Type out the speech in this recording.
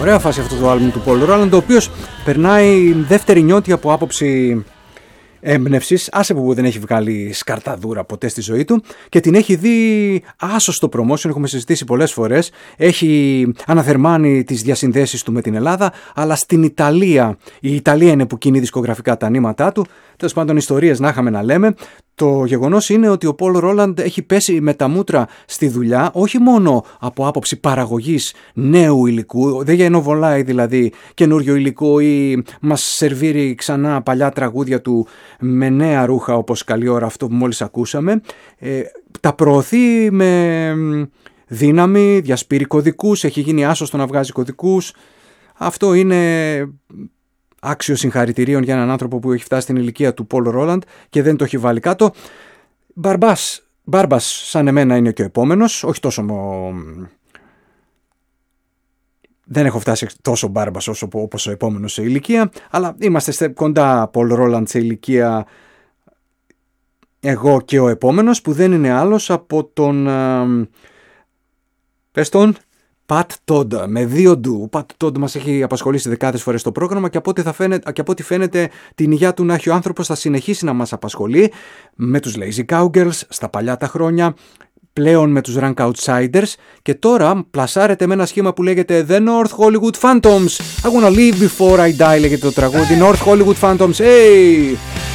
Ωραία φάση αυτό το άλμπουμ του Paul Roland, ο οποίος περνάει δεύτερη νιώτη από άποψη έμπνευσης, άσε που δεν έχει βγάλει σκαρταδούρα ποτέ στη ζωή του και την έχει δει άσωστο promotion, έχουμε συζητήσει πολλές φορές, έχει αναθερμάνει τις διασυνδέσεις του με την Ελλάδα, αλλά στην Ιταλία, η Ιταλία είναι που κινεί δισκογραφικά τα νήματά του, τέλος πάντων ιστορίες να είχαμε να λέμε. Το γεγονός είναι ότι ο Paul Roland έχει πέσει με τα μούτρα στη δουλειά, όχι μόνο από άποψη παραγωγής νέου υλικού, δεν γενοβολάει δηλαδή καινούριο υλικό ή μας σερβίρει ξανά παλιά τραγούδια του με νέα ρούχα όπως καλή ώρα αυτό που μόλις ακούσαμε, τα προωθεί με δύναμη, διασπείρει κωδικούς, έχει γίνει άσωστο να βγάζει κωδικούς. Αυτό είναι άξιο συγχαρητηρίων για έναν άνθρωπο που έχει φτάσει στην ηλικία του Paul Roland και δεν το έχει βάλει κάτω. Μπάρμπας σαν εμένα είναι και ο επόμενος, όχι τόσο... Δεν έχω φτάσει τόσο μπάρμπας όπως ο επόμενος σε ηλικία, αλλά είμαστε κοντά Paul Roland σε ηλικία εγώ και ο επόμενος, που δεν είναι άλλος από τον... πες τον... Pat Todd, με 2 ντου. Ο Pat Todd μας έχει απασχολήσει δεκάδες φορές στο πρόγραμμα και από ό,τι φαίνεται την υγεία του να έχει ο άνθρωπος θα συνεχίσει να μας απασχολεί με τους Lazy Cowgirls στα παλιά τα χρόνια, πλέον με τους Rank Outsiders και τώρα πλασάρεται με ένα σχήμα που λέγεται The North Hollywood Phantoms. I wanna live before I die λέγεται το τραγούδι. North Hollywood Phantoms, hey!